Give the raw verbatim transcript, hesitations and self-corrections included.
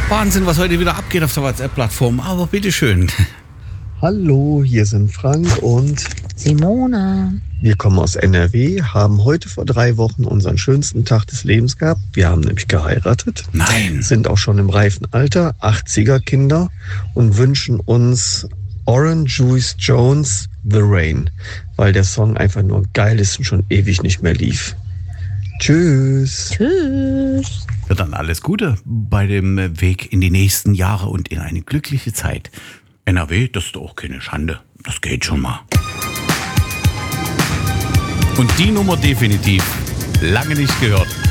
Wahnsinn, was heute wieder abgeht auf der WhatsApp-Plattform. Aber bitteschön. Hallo, hier sind Frank und Simona. Wir kommen aus N R W, haben heute vor drei Wochen unseren schönsten Tag des Lebens gehabt. Wir haben nämlich geheiratet. Nein. Sind auch schon im reifen Alter, achtziger Kinder und wünschen uns Orange Juice Jones The Rain, weil der Song einfach nur geil ist und schon ewig nicht mehr lief. Tschüss. Tschüss. Ja, dann alles Gute bei dem Weg in die nächsten Jahre und in eine glückliche Zeit. N R W, das ist doch keine Schande. Das geht schon mal. Und die Nummer definitiv lange nicht gehört.